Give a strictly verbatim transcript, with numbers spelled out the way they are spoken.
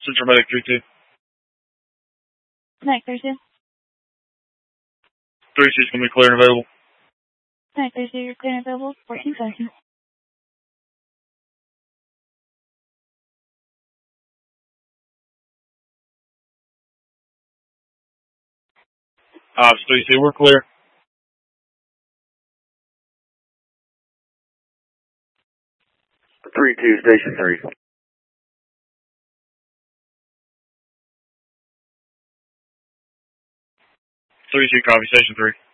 Central Medic three two. Medic three two. three two is going to be clear and available. Medic three two, you're clear and available. fourteen seconds. Ops three two, we're clear. three two, Station three. three two, copy, Station three.